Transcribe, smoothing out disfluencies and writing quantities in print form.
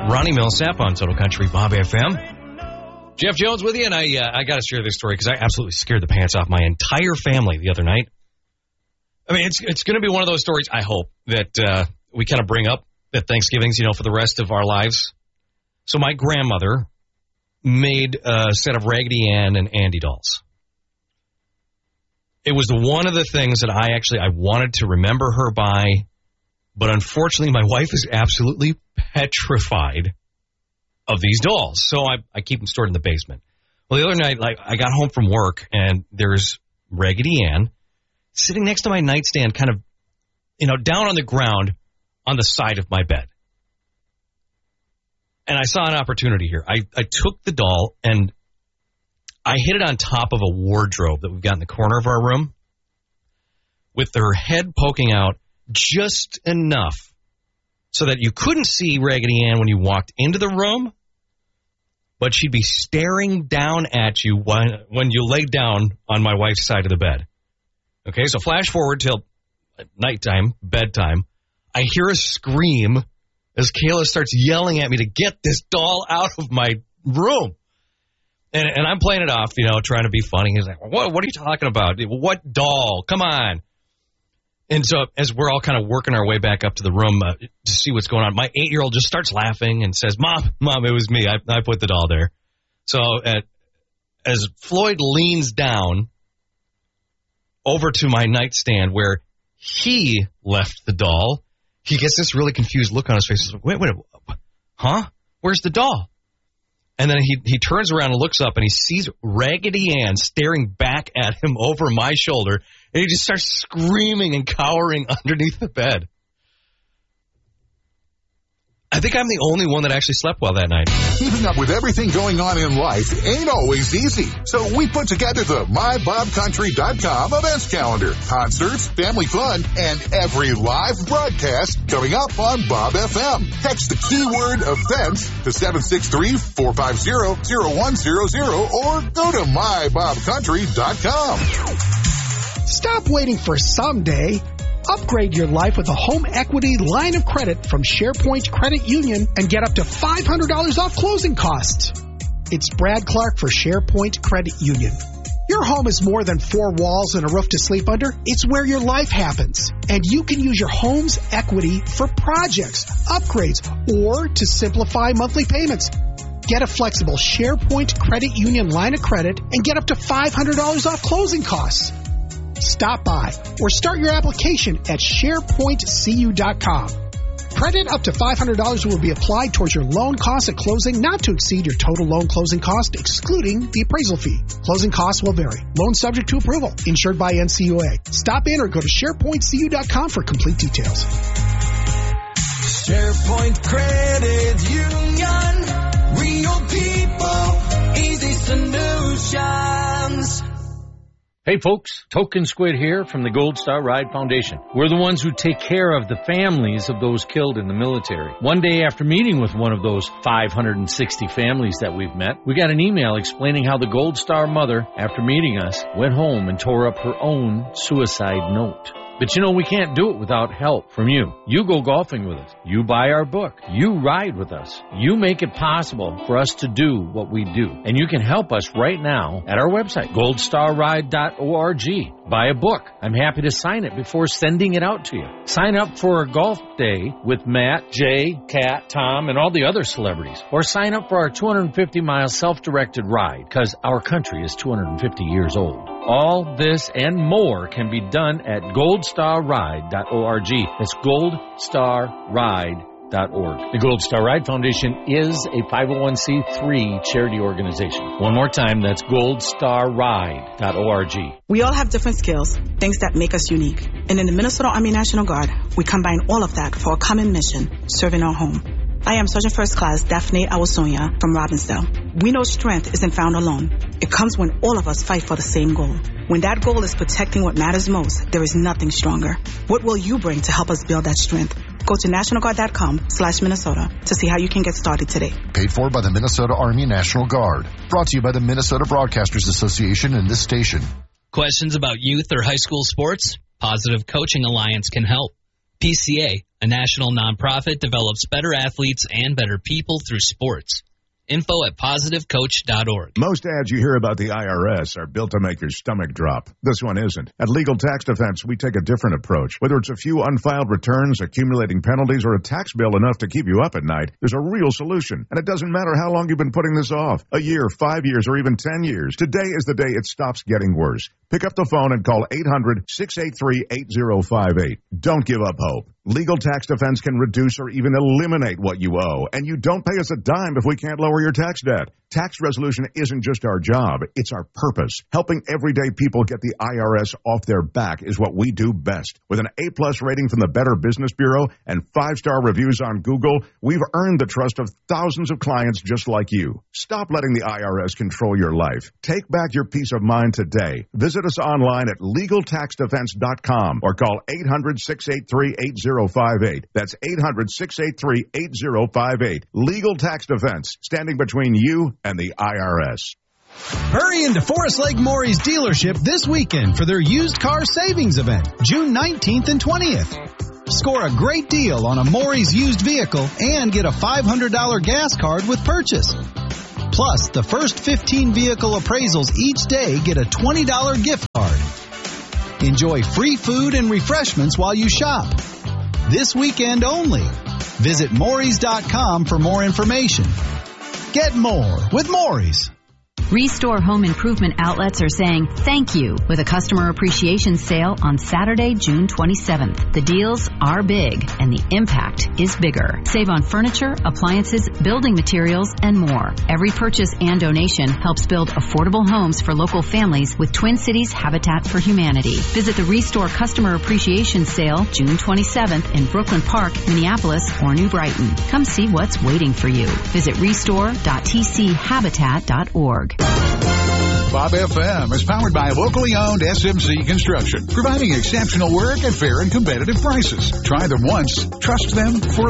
Ronnie Millsap on Total Country Bob FM. Jeff Jones with you, and I got to share this story because I absolutely scared the pants off my entire family the other night. I mean, it's going to be one of those stories, I hope, that we kind of bring up at Thanksgivings, for the rest of our lives. So my grandmother made a set of Raggedy Ann and Andy dolls. It was one of the things that I wanted to remember her by, but unfortunately my wife is absolutely petrified of these dolls. So I keep them stored in the basement. Well, the other night, I got home from work, and there's Raggedy Ann sitting next to my nightstand, kind of, down on the ground on the side of my bed. And I saw an opportunity here. I took the doll, and I hid it on top of a wardrobe that we've got in the corner of our room with her head poking out just enough so that you couldn't see Raggedy Ann when you walked into the room, but she'd be staring down at you when you laid down on my wife's side of the bed. Okay, so flash forward till nighttime, bedtime. I hear a scream as Kayla starts yelling at me to get this doll out of my room. And I'm playing it off, trying to be funny. He's like, what are you talking about? What doll? Come on. And so as we're all kind of working our way back up to the room to see what's going on, my 8-year-old just starts laughing and says, Mom, it was me. I put the doll there. So as Floyd leans down over to my nightstand where he left the doll, he gets this really confused look on his face. He's like, wait, huh? Where's the doll? And then he turns around and looks up, and he sees Raggedy Ann staring back at him over my shoulder, and he just starts screaming and cowering underneath the bed. I think I'm the only one that actually slept well that night. Keeping up with everything going on in life ain't always easy. So we put together the MyBobCountry.com events calendar. Concerts, family fun, and every live broadcast coming up on Bob FM. Text the keyword events to 763-450-0100 or go to MyBobCountry.com. Stop waiting for someday. Upgrade your life with a home equity line of credit from SharePoint Credit Union and get up to $500 off closing costs. It's Brad Clark for SharePoint Credit Union. Your home is more than 4 walls and a roof to sleep under. It's where your life happens. And you can use your home's equity for projects, upgrades, or to simplify monthly payments. Get a flexible SharePoint Credit Union line of credit and get up to $500 off closing costs. Stop by or start your application at SharePointCU.com. Credit up to $500 will be applied towards your loan costs at closing, not to exceed your total loan closing cost, excluding the appraisal fee. Closing costs will vary. Loan subject to approval. Insured by NCUA. Stop in or go to SharePointCU.com for complete details. SharePoint Credit Union. Real people. Easy solutions. Hey folks, Token Squid here from the Gold Star Ride Foundation. We're the ones who take care of the families of those killed in the military. One day after meeting with one of those 560 families that we've met, we got an email explaining how the Gold Star mother, after meeting us, went home and tore up her own suicide note. But we can't do it without help from you. You go golfing with us. You buy our book. You ride with us. You make it possible for us to do what we do. And you can help us right now at our website, goldstarride.org. Buy a book. I'm happy to sign it before sending it out to you. Sign up for a golf day with Matt, Jay, Kat, Tom, and all the other celebrities. Or sign up for our 250-mile self-directed ride, because our country is 250 years old. All this and more can be done at goldstarride.org. That's goldstarride.org. The Gold Star Ride Foundation is a 501c3 charity organization. One more time, that's goldstarride.org. We all have different skills, things that make us unique. And in the Minnesota Army National Guard, we combine all of that for a common mission, serving our home. I am Sergeant First Class Daphne Awosonia from Robbinsdale. We know strength isn't found alone. It comes when all of us fight for the same goal. When that goal is protecting what matters most, there is nothing stronger. What will you bring to help us build that strength? Go to nationalguard.com/Minnesota to see how you can get started today. Paid for by the Minnesota Army National Guard. Brought to you by the Minnesota Broadcasters Association and this station. Questions about youth or high school sports? Positive Coaching Alliance can help. PCA, a national nonprofit, develops better athletes and better people through sports. Info at positivecoach.org. Most ads you hear about the IRS are built to make your stomach drop. This one isn't. At Legal Tax Defense, we take a different approach. Whether it's a few unfiled returns, accumulating penalties, or a tax bill enough to keep you up at night, there's a real solution. And it doesn't matter how long you've been putting this off. A year, 5 years, or even 10 years. Today is the day it stops getting worse. Pick up the phone and call 800-683-8058. Don't give up hope. Legal Tax Defense can reduce or even eliminate what you owe, and you don't pay us a dime if we can't lower your tax debt. Tax resolution isn't just our job, it's our purpose. Helping everyday people get the IRS off their back is what we do best. With an A-plus rating from the Better Business Bureau and 5-star reviews on Google, we've earned the trust of thousands of clients just like you. Stop letting the IRS control your life. Take back your peace of mind today. Visit us online at LegalTaxDefense.com or call 800-683-8058. That's 800-683-8058. Legal Tax Defense, standing between you and the IRS. Hurry into Forest Lake Maury's dealership this weekend for their used car savings event, June 19th and 20th. Score a great deal on a Maury's used vehicle and get a $500 gas card with purchase. Plus, the first 15 vehicle appraisals each day get a $20 gift card. Enjoy free food and refreshments while you shop. This weekend only. Visit Maury's.com for more information. Get more with Maury's. Restore Home Improvement Outlets are saying thank you with a customer appreciation sale on Saturday, June 27th. The deals are big and the impact is bigger. Save on furniture, appliances, building materials, and more. Every purchase and donation helps build affordable homes for local families with Twin Cities Habitat for Humanity. Visit the Restore Customer Appreciation Sale June 27th in Brooklyn Park, Minneapolis, or New Brighton. Come see what's waiting for you. Visit restore.tchabitat.org. Bob FM is powered by locally owned SMC Construction, providing exceptional work at fair and competitive prices. Try them once, trust them for